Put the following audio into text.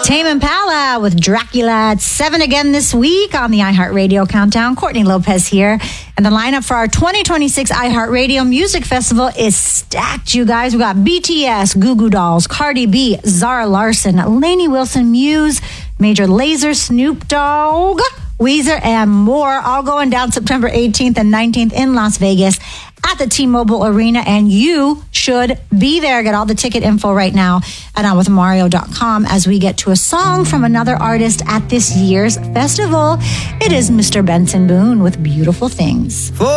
Tame Impala with Dracula at 7 again this week on the iHeartRadio Countdown. Courtney Lopez here. And the lineup for our 2026 iHeartRadio Music Festival is stacked, you guys. We got BTS, Goo Goo Dolls, Cardi B, Zara Larsson, Lainey Wilson, Muse, Major Lazer, Snoop Dogg, Weezer, and more. All going down September 18th and 19th in Las Vegas at the T-Mobile Arena, and you should be there. Get all the ticket info right now at onwithmario.com as we get to a song from another artist at this year's festival. It is Mr. Benson Boone with Beautiful Things.